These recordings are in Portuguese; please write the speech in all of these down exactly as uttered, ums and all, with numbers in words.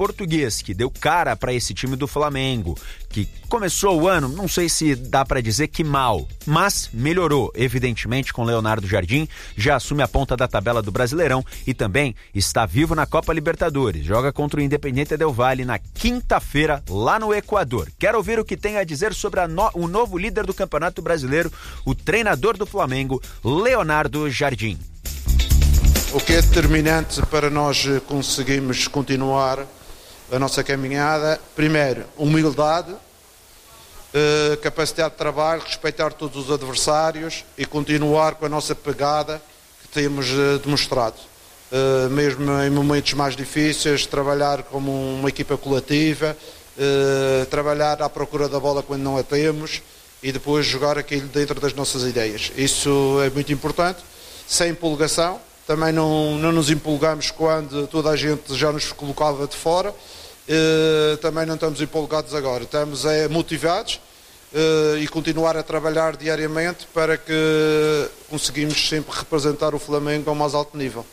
português, que deu cara para esse time do Flamengo, que começou o ano, não sei se dá para dizer que mal, mas melhorou, evidentemente, com Leonardo Jardim, já assume a ponta da tabela do Brasileirão e também está vivo na Copa Libertadores. Joga contra o Independiente Del Valle na quinta-feira, lá no Equador. Quero ouvir o que tem a dizer sobre a no... o novo líder do Campeonato Brasileiro, o treinador do Flamengo, Leonardo Jardim. O que é determinante para nós conseguirmos continuar a nossa caminhada, primeiro, humildade, eh, capacidade de trabalho, respeitar todos os adversários e continuar com a nossa pegada que temos eh, demonstrado. Eh, mesmo em momentos mais difíceis, trabalhar como uma equipa coletiva, eh, trabalhar à procura da bola quando não a temos e depois jogar aquilo dentro das nossas ideias. Isso é muito importante, sem empolgação. Também não, não nos empolgamos quando toda a gente já nos colocava de fora, uh, também não estamos empolgados agora, estamos é, motivados uh, e continuar a trabalhar diariamente para que conseguimos sempre representar o Flamengo ao mais alto nível.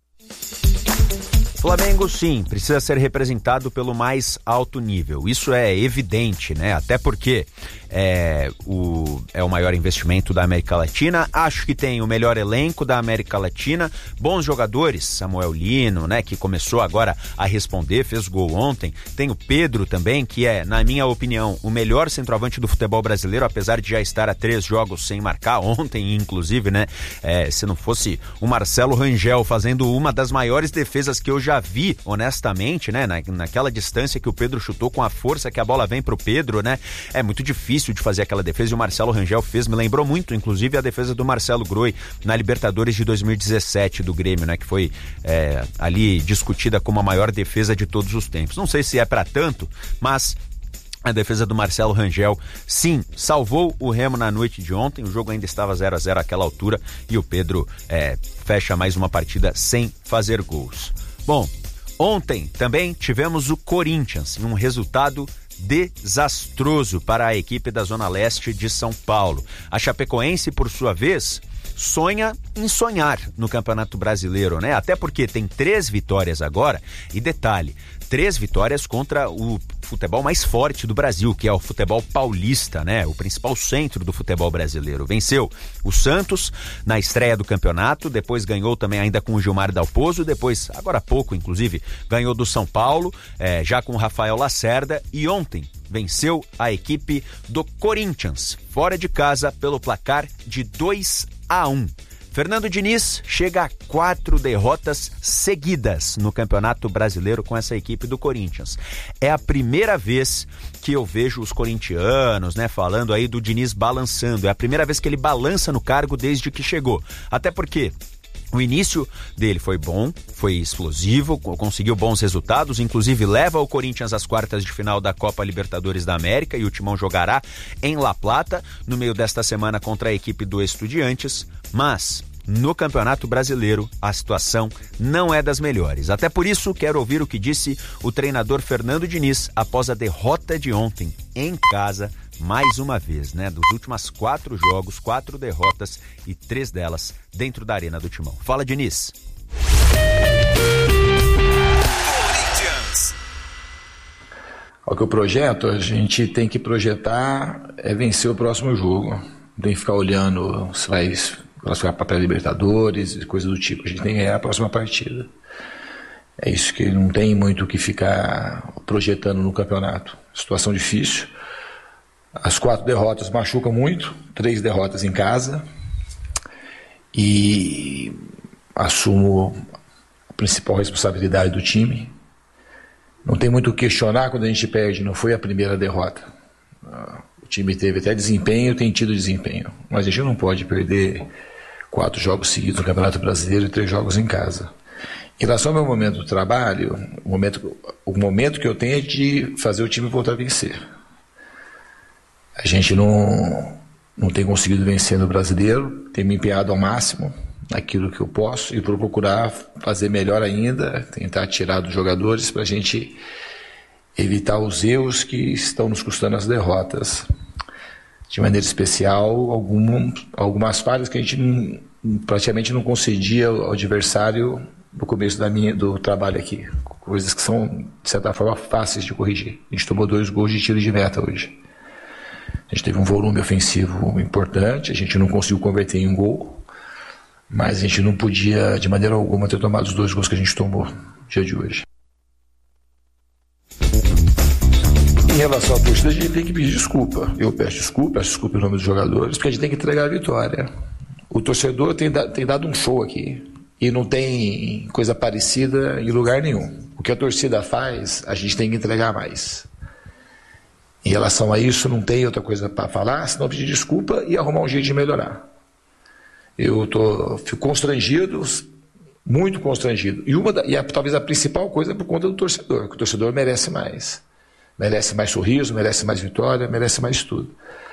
Flamengo, sim, precisa ser representado pelo mais alto nível. Isso é evidente, né? Até porque é o, é o maior investimento da América Latina. Acho que tem o melhor elenco da América Latina. Bons jogadores, Samuel Lino, né? Que começou agora a responder, fez gol ontem. Tem o Pedro também, que é, na minha opinião, o melhor centroavante do futebol brasileiro, apesar de já estar a três jogos sem marcar, ontem inclusive, né? É, se não fosse o Marcelo Rangel fazendo uma das maiores defesas que eu já vi, honestamente, né, na, naquela distância que o Pedro chutou, com a força que a bola vem pro Pedro, né, é muito difícil de fazer aquela defesa, e o Marcelo Rangel fez, me lembrou muito, inclusive, a defesa do Marcelo Groi na Libertadores de dois mil e dezessete do Grêmio, né, que foi é, ali discutida como a maior defesa de todos os tempos. Não sei se é pra tanto, mas a defesa do Marcelo Rangel, sim, salvou o Remo na noite de ontem. O jogo ainda estava zero a zero àquela altura e o Pedro é, fecha mais uma partida sem fazer gols. Bom, ontem também tivemos o Corinthians, um resultado desastroso para a equipe da Zona Leste de São Paulo. A Chapecoense, por sua vez, sonha em sonhar no Campeonato Brasileiro, né? Até porque tem três vitórias agora, e detalhe, três vitórias contra o futebol mais forte do Brasil, que é o futebol paulista, né? O principal centro do futebol brasileiro. Venceu o Santos na estreia do campeonato, depois ganhou também ainda com o Gilmar Dalpozo, depois, agora há pouco, inclusive, ganhou do São Paulo, é, já com o Rafael Lacerda, e ontem venceu a equipe do Corinthians, fora de casa, pelo placar de dois a um. Fernando Diniz chega a quatro derrotas seguidas no Campeonato Brasileiro com essa equipe do Corinthians. É a primeira vez que eu vejo os corintianos, né, falando aí do Diniz balançando. É a primeira vez que ele balança no cargo desde que chegou. Até porque o início dele foi bom, foi explosivo, conseguiu bons resultados, inclusive leva o Corinthians às quartas de final da Copa Libertadores da América, e o Timão jogará em La Plata no meio desta semana contra a equipe do Estudiantes, mas no Campeonato Brasileiro a situação não é das melhores. Até por isso quero ouvir o que disse o treinador Fernando Diniz após a derrota de ontem em casa, mais uma vez, né? Dos últimos quatro jogos, quatro derrotas e três delas dentro da Arena do Timão. Fala, Diniz. O que eu projeto, a gente tem que projetar é vencer o próximo jogo. Não tem que ficar olhando se vai classificar para pré-libertadores e coisas do tipo. A gente tem que ganhar a próxima partida. É isso, que não tem muito o que ficar projetando no campeonato. Situação difícil. As quatro derrotas machucam muito, três derrotas em casa, e assumo a principal responsabilidade do time. Não tem muito o que questionar quando a gente perde, não foi a primeira derrota. O time teve até desempenho, tem tido desempenho, mas a gente não pode perder quatro jogos seguidos no Campeonato Brasileiro e três jogos em casa. Em relação ao meu momento do trabalho, o momento, o momento que eu tenho é de fazer o time voltar a vencer. A gente não, não tem conseguido vencer no Brasileiro, tem me empenhado ao máximo naquilo que eu posso e por procurar fazer melhor ainda, tentar tirar dos jogadores para a gente evitar os erros que estão nos custando as derrotas. De maneira especial, algum, algumas falhas que a gente não, praticamente não concedia ao adversário no começo da minha, do trabalho aqui. coisas que são, de certa forma, fáceis de corrigir. A gente tomou dois gols de tiro de meta hoje. A gente teve um volume ofensivo importante, a gente não conseguiu converter em um gol, mas a gente não podia, de maneira alguma, ter tomado os dois gols que a gente tomou no dia de hoje. Em relação à torcida, a gente tem que pedir desculpa. Eu peço desculpa, peço desculpa em nome dos jogadores, porque a gente tem que entregar a vitória. O torcedor tem, da, tem dado um show aqui e não tem coisa parecida em lugar nenhum. O que a torcida faz, a gente tem que entregar mais. Em relação a isso, não tem outra coisa para falar, senão pedir desculpa e arrumar um jeito de melhorar. Eu tô, fico constrangido, muito constrangido. E, uma da, e a, talvez a principal coisa é por conta do torcedor, que o torcedor merece mais. Merece mais sorriso, merece mais vitória, merece mais tudo.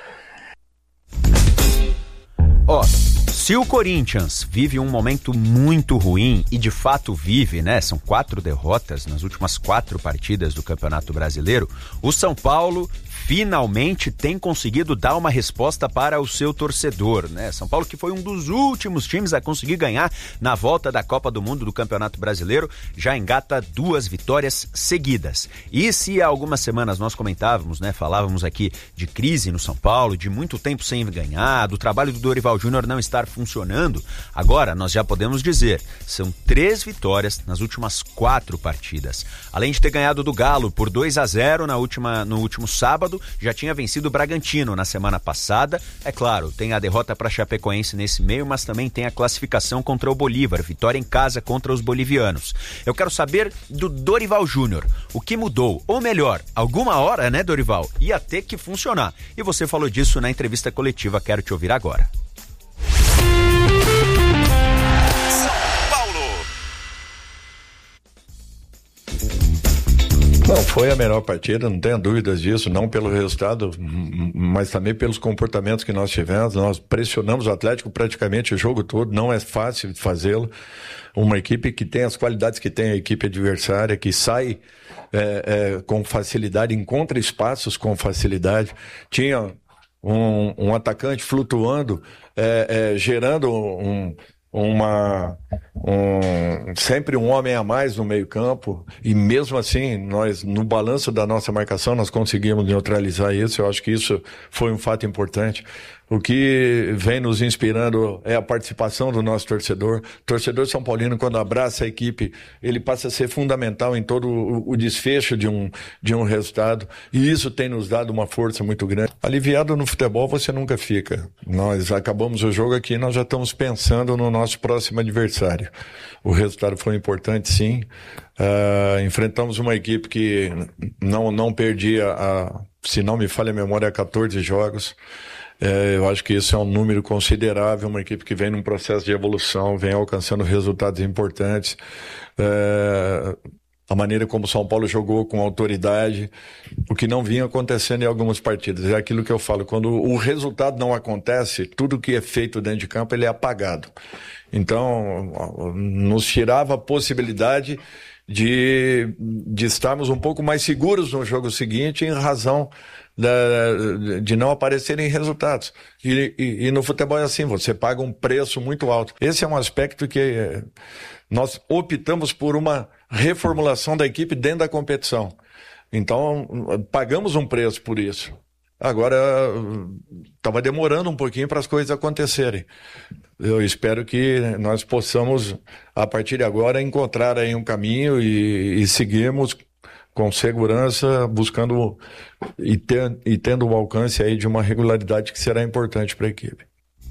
Ó, se o Corinthians vive um momento muito ruim, e de fato vive, né? São quatro derrotas nas últimas quatro partidas do Campeonato Brasileiro, o São Paulo finalmente tem conseguido dar uma resposta para o seu torcedor, né? São Paulo, que foi um dos últimos times a conseguir ganhar na volta da Copa do Mundo do Campeonato Brasileiro, já engata duas vitórias seguidas. E se há algumas semanas nós comentávamos, né, falávamos aqui de crise no São Paulo, de muito tempo sem ganhar, do trabalho do Dorival Júnior não estar funcionando, agora nós já podemos dizer, são três vitórias nas últimas quatro partidas. Além de ter ganhado do Galo por dois a zero na última, no último sábado, já tinha vencido o Bragantino na semana passada. É claro, tem a derrota para a Chapecoense nesse meio, mas também tem a classificação contra o Bolívar, vitória em casa contra os bolivianos. Eu quero saber do Dorival Júnior, o que mudou, ou melhor, alguma hora, né, Dorival, ia ter que funcionar. E você falou disso na entrevista coletiva, quero te ouvir agora. Não, foi a melhor partida, não tenha dúvidas disso, não pelo resultado, mas também pelos comportamentos que nós tivemos. Nós pressionamos o Atlético praticamente o jogo todo, não é fácil de fazê-lo. Uma equipe que tem as qualidades que tem a equipe adversária, que sai é, é, com facilidade, encontra espaços com facilidade. Tinha um, um atacante flutuando, é, é, gerando um... Uma, um, sempre um homem a mais no meio campo, e mesmo assim, nós, no balanço da nossa marcação, nós conseguimos neutralizar isso. Eu acho que isso foi um fato importante. O que vem nos inspirando é a participação do nosso torcedor. O torcedor são paulino, quando abraça a equipe, ele passa a ser fundamental em todo o, o desfecho de um, de um resultado, e isso tem nos dado uma força muito grande. Aliviado no futebol você nunca fica. Nós acabamos o jogo aqui, nós já estamos pensando no nosso próximo adversário. O resultado foi importante, sim. Uh, enfrentamos uma equipe que não, não perdia, a, se não me falha a memória, catorze jogos. É, eu acho que isso é um número considerável, uma equipe que vem num processo de evolução, vem alcançando resultados importantes. É, a maneira como o São Paulo jogou com autoridade, o que não vinha acontecendo em algumas partidas. É aquilo que eu falo, quando o resultado não acontece, tudo que é feito dentro de campo ele é apagado. Então, nos tirava a possibilidade de, de estarmos um pouco mais seguros no jogo seguinte, em razão Da, de não aparecerem resultados. E, e, e no futebol é assim, você paga um preço muito alto. Esse é um aspecto que nós optamos por uma reformulação da equipe dentro da competição. Então, pagamos um preço por isso. Agora, estava demorando um pouquinho para as coisas acontecerem. Eu espero que nós possamos, a partir de agora, encontrar aí um caminho e, e seguirmos com segurança, buscando e, ter, e tendo o alcance aí de uma regularidade que será importante para a equipe.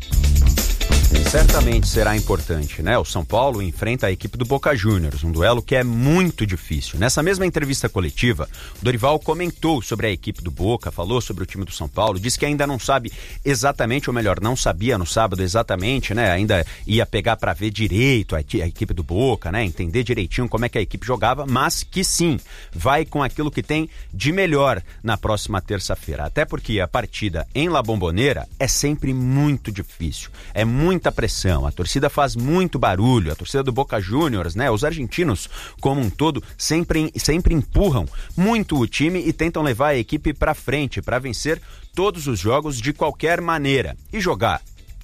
Certamente será importante, né? O São Paulo enfrenta a equipe do Boca Juniors, um duelo que é muito difícil. Nessa mesma entrevista coletiva, o Dorival comentou sobre a equipe do Boca, falou sobre o time do São Paulo, disse que ainda não sabe exatamente, ou melhor, não sabia no sábado exatamente, né? Ainda ia pegar para ver direito a, a equipe do Boca, né? Entender direitinho como é que a equipe jogava, mas que sim, vai com aquilo que tem de melhor na próxima terça-feira. Até porque a partida em La Bombonera é sempre muito difícil, é muita pressão, a torcida faz muito barulho, a torcida do Boca Juniors, né? Os argentinos, como um todo, sempre, sempre empurram muito o time e tentam levar a equipe para frente, para vencer todos os jogos de qualquer maneira. E jogar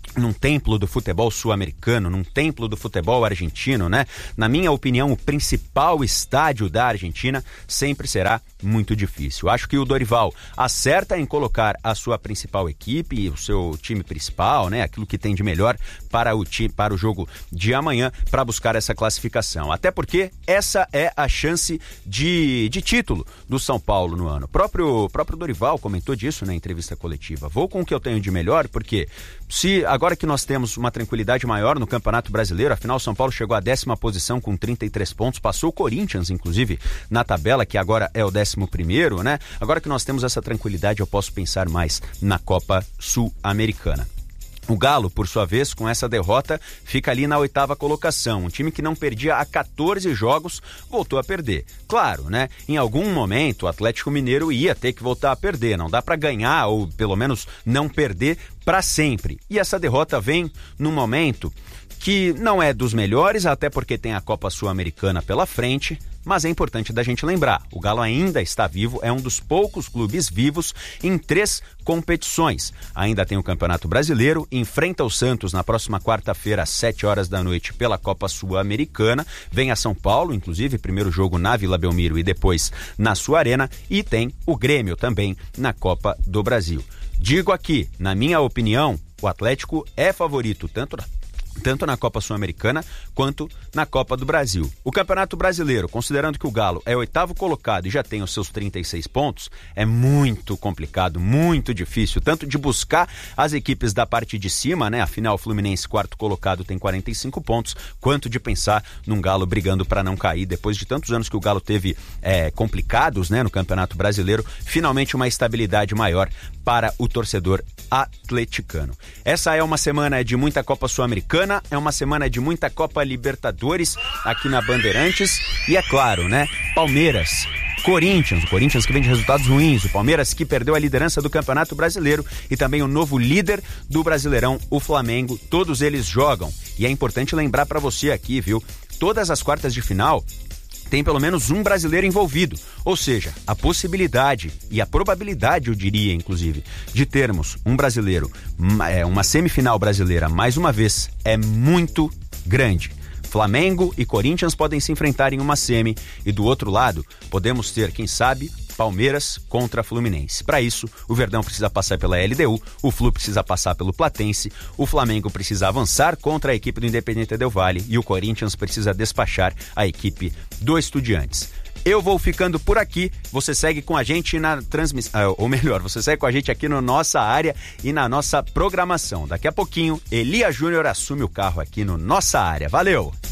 num templo do futebol sul-americano, num templo do futebol argentino, né? Na minha opinião, o principal estádio da Argentina sempre será muito difícil. Acho que o Dorival acerta em colocar a sua principal equipe, o seu time principal, né? Aquilo que tem de melhor para o time, para o jogo de amanhã, para buscar essa classificação. Até porque essa é a chance de, de título do São Paulo no ano. O próprio, próprio Dorival comentou disso na entrevista coletiva. Vou com o que eu tenho de melhor, porque se agora que nós temos uma tranquilidade maior no Campeonato Brasileiro, afinal o São Paulo chegou à décima posição com trinta e três pontos, passou o Corinthians, inclusive, na tabela, que agora é o décimo primeiro, né? Agora que nós temos essa tranquilidade, eu posso pensar mais na Copa Sul-Americana. O Galo, por sua vez, com essa derrota, fica ali na oitava colocação. Um time que não perdia há quatorze jogos, voltou a perder. Claro, né? Em algum momento, o Atlético Mineiro ia ter que voltar a perder. Não dá para ganhar, ou pelo menos não perder para sempre. E essa derrota vem num momento que não é dos melhores, até porque tem a Copa Sul-Americana pela frente, mas é importante da gente lembrar, o Galo ainda está vivo, é um dos poucos clubes vivos em três competições. Ainda tem o Campeonato Brasileiro, enfrenta o Santos na próxima quarta-feira às sete horas da noite pela Copa Sul-Americana, vem a São Paulo, inclusive, primeiro jogo na Vila Belmiro e depois na sua arena, e tem o Grêmio também na Copa do Brasil. Digo aqui, na minha opinião, o Atlético é favorito tanto na tanto na Copa Sul-Americana quanto na Copa do Brasil. O Campeonato Brasileiro, considerando que o Galo é o oitavo colocado e já tem os seus trinta e seis pontos, é muito complicado, muito difícil, tanto de buscar as equipes da parte de cima, né? Afinal, o Fluminense, quarto colocado, tem quarenta e cinco pontos, quanto de pensar num Galo brigando para não cair, depois de tantos anos que o Galo teve é, complicados, né, no Campeonato Brasileiro, finalmente uma estabilidade maior para o torcedor atleticano. Essa é uma semana de muita Copa Sul-Americana, é uma semana de muita Copa Libertadores aqui na Bandeirantes e é claro, né, Palmeiras, Corinthians, o Corinthians que vem de resultados ruins, o Palmeiras que perdeu a liderança do Campeonato Brasileiro e também o novo líder do Brasileirão, o Flamengo, todos eles jogam. E é importante lembrar para você aqui, viu, todas as quartas de final tem pelo menos um brasileiro envolvido, ou seja, a possibilidade e a probabilidade, eu diria inclusive, de termos um brasileiro, uma semifinal brasileira mais uma vez, é muito grande. Flamengo e Corinthians podem se enfrentar em uma semi e do outro lado podemos ter, quem sabe, Palmeiras contra Fluminense. Para isso, o Verdão precisa passar pela L D U, o Flu precisa passar pelo Platense, o Flamengo precisa avançar contra a equipe do Independente Del Valle e o Corinthians precisa despachar a equipe do Estudiantes. Eu vou ficando por aqui, você segue com a gente na transmissão, ou melhor, você segue com a gente aqui na nossa área e na nossa programação. Daqui a pouquinho, Elia Júnior assume o carro aqui no Nossa Área. Valeu!